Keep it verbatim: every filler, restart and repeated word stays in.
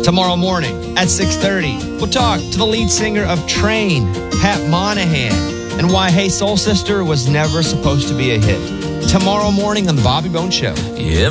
Tomorrow morning at six thirty, we'll talk to the lead singer of Train, Pat Monahan, and why Hey Soul Sister was never supposed to be a hit. Tomorrow morning on The Bobby Bones Show. Yeah.